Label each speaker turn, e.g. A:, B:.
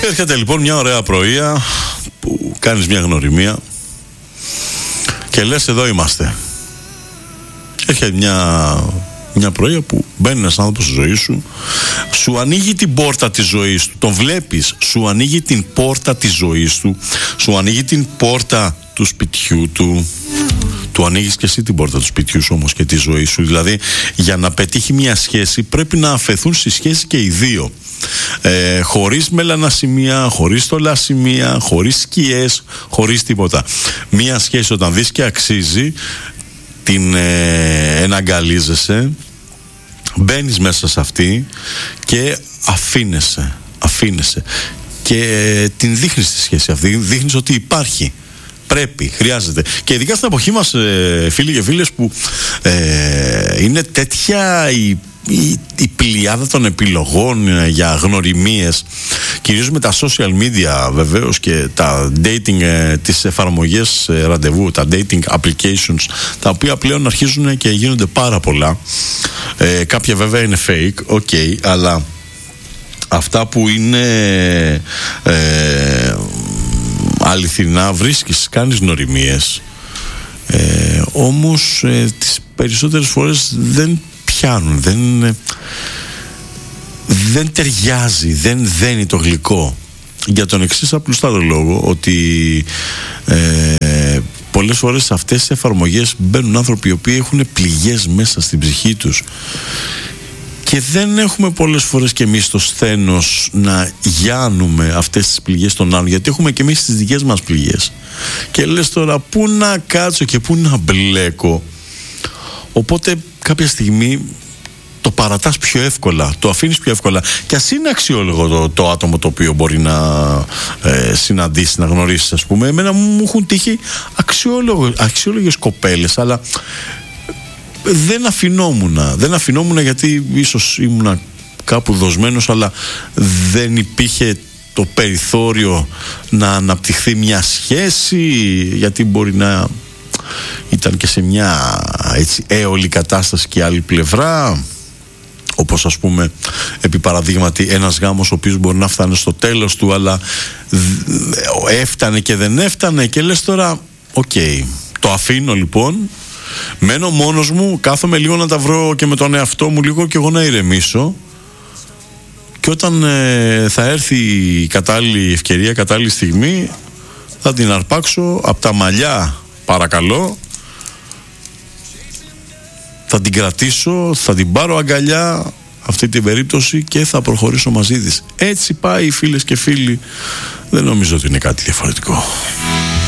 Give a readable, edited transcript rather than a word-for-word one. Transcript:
A: Έρχεται λοιπόν μια ωραία πρωία που κάνεις μια γνωριμία και λες εδώ είμαστε. Έρχεται μια πρωία που μπαίνει ένας άνθρωπος στη ζωή σου, σου ανοίγει την πόρτα της ζωής του, τον βλέπεις, σου ανοίγει την πόρτα της ζωής του, σου ανοίγει την πόρτα του σπιτιού του. Του ανοίγεις και εσύ την πόρτα του σπιτιού σου όμως και τη ζωή σου. Δηλαδή για να πετύχει μια σχέση πρέπει να αφαιθούν στη σχέση και οι δύο, χωρίς μελανασημεία, χωρίς στολασημεία, χωρίς σκιές, χωρίς τίποτα. Μια σχέση όταν δεις και αξίζει, την εναγκαλίζεσαι, μπαίνεις μέσα σε αυτή και αφήνεσαι και την δείχνεις τη σχέση αυτή, δείχνεις ότι υπάρχει, πρέπει, χρειάζεται. Και ειδικά στην εποχή μας, φίλοι και φίλες, που είναι τέτοια η πλειάδα των επιλογών για γνωριμίες, κυρίως με τα social media βεβαίως και τα dating, τις εφαρμογές ραντεβού, τα dating applications, τα οποία πλέον αρχίζουν και γίνονται πάρα πολλά. Κάποια βέβαια είναι fake, ok, αλλά αυτά που είναι αληθινά βρίσκεις, κάνεις γνωριμίες, όμως τις περισσότερες φορές δεν πιάνουν, δεν ταιριάζει, δεν δένει το γλυκό, για τον εξής απλούστατο λόγο, ότι πολλές φορές σε αυτές τις εφαρμογές μπαίνουν άνθρωποι οι οποίοι έχουν πληγές μέσα στην ψυχή τους και δεν έχουμε πολλές φορές και εμείς το σθένος να γιάνουμε αυτές τις πληγές των άλλων, γιατί έχουμε και εμείς τις δικές μας πληγές και λες τώρα πού να κάτσω και πού να μπλέκω. Οπότε κάποια στιγμή το παρατάς πιο εύκολα, το αφήνεις πιο εύκολα, και ας είναι αξιόλογο το άτομο το οποίο μπορεί να συναντήσει, να γνωρίσει, ας πούμε. Εμένα μου έχουν τύχει αξιόλογες κοπέλες, αλλά δεν αφινόμουν γιατί ίσως ήμουν κάπου δοσμένος, αλλά δεν υπήρχε το περιθώριο να αναπτυχθεί μια σχέση, γιατί μπορεί να ήταν και σε μια έτσι έολη κατάσταση και άλλη πλευρά, όπως ας πούμε επί παραδείγματι ένας γάμος ο οποίος μπορεί να φτάνει στο τέλος του, αλλά έφτανε και δεν έφτανε και λες τώρα ok, το αφήνω λοιπόν, μένω μόνος μου, κάθομαι λίγο να τα βρω και με τον εαυτό μου λίγο και εγώ να ηρεμήσω, και όταν θα έρθει η κατάλληλη ευκαιρία, κατάλληλη στιγμή, θα την αρπάξω από τα μαλλιά, παρακαλώ, θα την κρατήσω, θα την πάρω αγκαλιά αυτή την περίπτωση και θα προχωρήσω μαζί της. Έτσι πάει, φίλες και φίλοι, δεν νομίζω ότι είναι κάτι διαφορετικό.